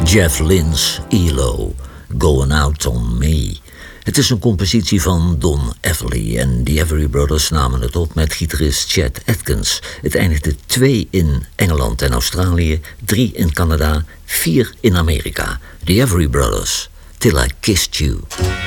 Jeff Lynne's ELO, Going Out On Me. Het is een compositie van Don Everly en de Everly Brothers namen het op met gitarist Chet Atkins. Het eindigde 2 in Engeland en Australië, 3 in Canada, 4 in Amerika. The Everly Brothers, Till I Kissed You.